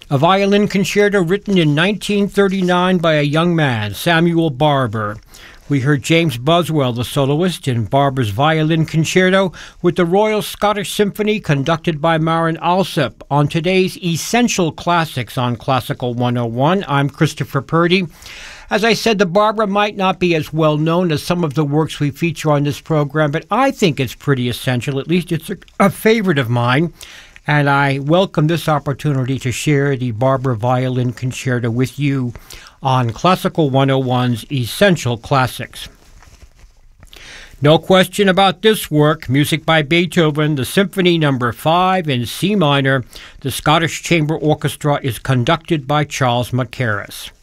a violin concerto written in 1939 by a young man, Samuel Barber. We heard James Buswell, the soloist, in Barber's Violin Concerto with the Royal Scottish Symphony conducted by Maren Alsop on today's Essential Classics on Classical 101. I'm Christopher Purdy. As I said, the Barber might not be as well known as some of the works we feature on this program, but I think it's pretty essential. At least it's a favorite of mine. And I welcome this opportunity to share the Barber Violin Concerto with you on Classical 101's Essential Classics. No question about this work, music by Beethoven, the Symphony No. 5 in C minor. The Scottish Chamber Orchestra is conducted by Charles Mackerras.